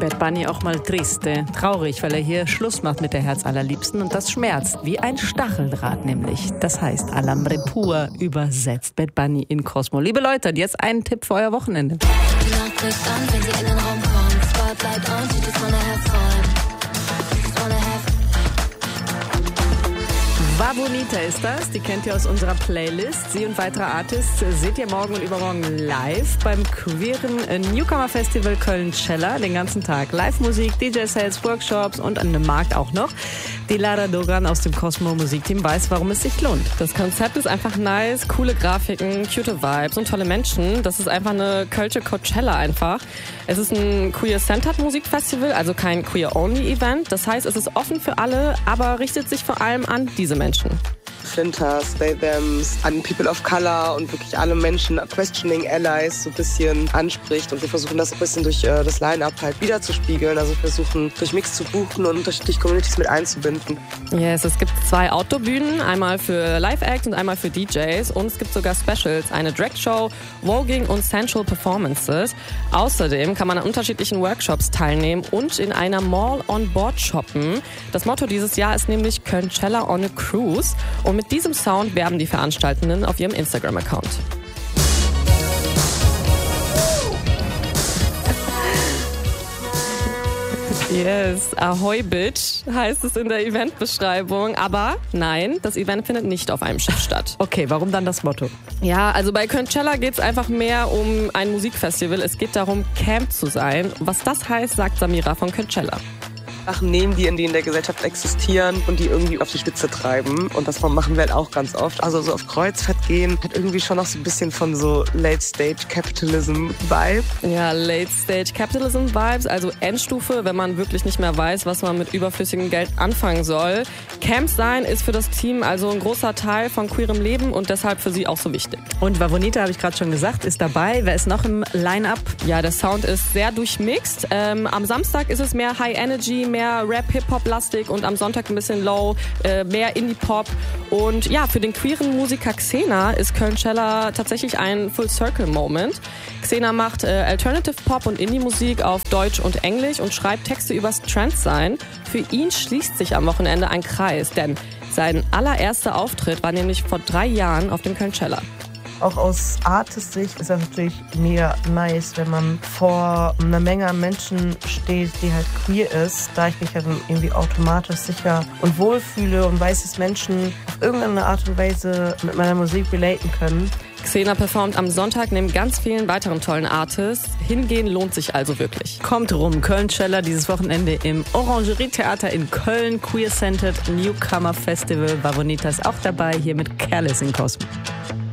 Bad Bunny auch mal triste, traurig, weil er hier Schluss macht mit der Herzallerliebsten und das schmerzt, wie ein Stacheldraht nämlich. Das heißt Alambre pur, übersetzt Bad Bunny in Cosmo. Liebe Leute, jetzt einen Tipp für euer Wochenende. Die Nacht bricht an, wenn sie in den Raum kommt. Spotlight on, she just wanna have fun. Just wanna have Wabonita ist das, die kennt ihr aus unserer Playlist. Sie und weitere Artists seht ihr morgen und übermorgen live beim queeren Newcomer Festival Köln-Cella den ganzen Tag. Live-Musik, DJ-Sets, Workshops und an dem Markt auch noch. Die Lara Dogan aus dem Cosmo Musikteam weiß, warum es sich lohnt. Das Konzept ist einfach nice, coole Grafiken, cute Vibes und tolle Menschen. Das ist einfach eine Kölsche Coachella einfach. Es ist ein queer-centered Musikfestival, also kein queer-only-Event. Das heißt, es ist offen für alle, aber richtet sich vor allem an diese Menschen. Flinters, they, thems, an People of Color und wirklich alle Menschen, Questioning Allies so ein bisschen anspricht. Und wir versuchen das ein bisschen durch das Line-Up halt wiederzuspiegeln. Also wir versuchen durch Mix zu buchen und unterschiedliche Communities mit einzubinden. Yes, es gibt 2 Outdoor-Bühnen, einmal für Live-Acts und einmal für DJs. Und es gibt sogar Specials, eine Drag-Show, Voging und Sensual Performances. Außerdem kann man an unterschiedlichen Workshops teilnehmen und in einer Mall on Board shoppen. Das Motto dieses Jahr ist nämlich Köln-Cella on a Cruise. Und mit diesem Sound werben die Veranstaltenden auf ihrem Instagram-Account. Yes, Ahoy Bitch heißt es in der Eventbeschreibung. Aber nein, das Event findet nicht auf einem Schiff statt. Okay, warum dann das Motto? Ja, also bei Köln-Cella geht es einfach mehr um ein Musikfestival. Es geht darum, Camp zu sein. Was das heißt, sagt Samira von Köln-Cella. Sachen nehmen, die in der Gesellschaft existieren und die irgendwie auf die Spitze treiben. Und das machen wir halt auch ganz oft. Also so auf Kreuzfahrt gehen hat irgendwie schon noch so ein bisschen von so Late-Stage-Capitalism-Vibe. Ja, Late-Stage-Capitalism-Vibes, also Endstufe, wenn man wirklich nicht mehr weiß, was man mit überflüssigem Geld anfangen soll. Camp sein ist für das Team also ein großer Teil von queerem Leben und deshalb für sie auch so wichtig. Und Wabonita, habe ich gerade schon gesagt, ist dabei. Wer ist noch im Line-Up? Ja, der Sound ist sehr durchmixt. Am Samstag ist es mehr High Energy, mehr Rap, Hip-Hop-lastig und am Sonntag ein bisschen Low, mehr Indie-Pop. Und ja, für den queeren Musiker Xena ist Köln-Cella tatsächlich ein Full-Circle-Moment. Xena macht Alternative Pop und Indie-Musik auf Deutsch und Englisch und schreibt Texte übers Trans-Sein. Für ihn schließt sich am Wochenende ein Kreis, denn sein allererster Auftritt war nämlich vor 3 Jahren auf dem Köln-Cella. Auch aus Artist-Sicht ist das natürlich mega nice, wenn man vor einer Menge an Menschen steht, die halt queer ist, da ich mich halt irgendwie automatisch sicher und wohlfühle und weiß, dass Menschen auf irgendeine Art und Weise mit meiner Musik relaten können. Xena performt am Sonntag neben ganz vielen weiteren tollen Artists. Hingehen lohnt sich also wirklich. Kommt rum, Köln-Cella dieses Wochenende im Orangerie-Theater in Köln. Queer-Centered Newcomer Festival. Wabonita ist auch dabei, hier mit Careless in Cosmo.